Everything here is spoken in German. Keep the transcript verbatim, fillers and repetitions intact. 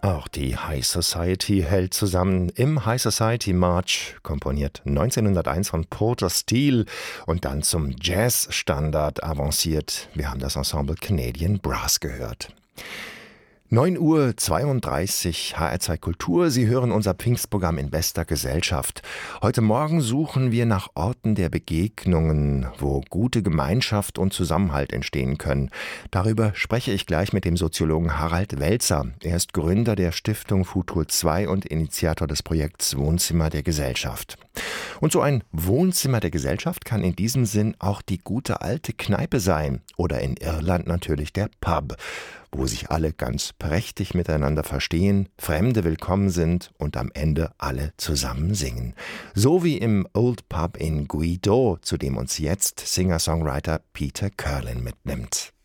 Auch die High Society hält zusammen im High Society March, komponiert neunzehnhunderteins von Porter Steele und dann zum Jazzstandard avanciert. Wir haben das Ensemble Canadian Brass gehört. neun Uhr zweiunddreißig, H R zwei Kultur. Sie hören unser Pfingstprogramm in bester Gesellschaft. Heute Morgen suchen wir nach Orten der Begegnungen, wo gute Gemeinschaft und Zusammenhalt entstehen können. Darüber spreche ich gleich mit dem Soziologen Harald Welzer. Er ist Gründer der Stiftung Futur zwei und Initiator des Projekts Wohnzimmer der Gesellschaft. Und so ein Wohnzimmer der Gesellschaft kann in diesem Sinn auch die gute alte Kneipe sein. Oder in Irland natürlich der Pub, wo sich alle ganz prächtig miteinander verstehen, Fremde willkommen sind und am Ende alle zusammen singen. So wie im Old Pub in Guido, zu dem uns jetzt Singer-Songwriter Peter Curlin mitnimmt.